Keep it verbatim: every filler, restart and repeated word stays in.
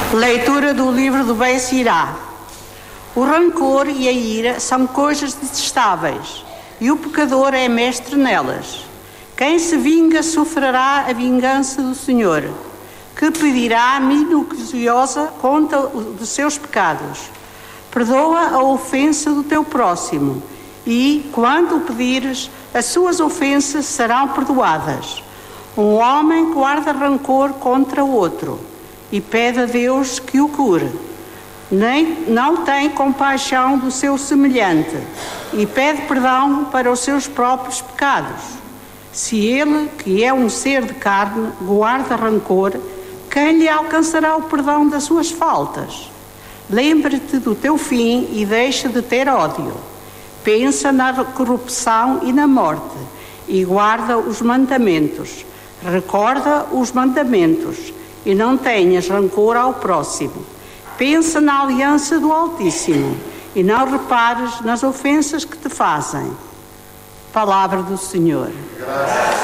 Leitura do livro do Bem-se-irá. O rancor e a ira são coisas detestáveis, e o pecador é mestre nelas. Quem se vinga sofrerá a vingança do Senhor, que pedirá minuciosa conta dos seus pecados. Perdoa a ofensa do teu próximo, e, quando o pedires, as suas ofensas serão perdoadas. Um homem guarda rancor contra o outro, e pede a Deus que o cure. Nem, não tem compaixão do seu semelhante, e pede perdão para os seus próprios pecados. Se ele, que é um ser de carne, guarda rancor, quem lhe alcançará o perdão das suas faltas? Lembra-te do teu fim e deixa de ter ódio. Pensa na corrupção e na morte, e guarda os mandamentos. Recorda os mandamentos, e não tenhas rancor ao próximo. Pensa na aliança do Altíssimo, e não repares nas ofensas que te fazem. Palavra do Senhor. Graças.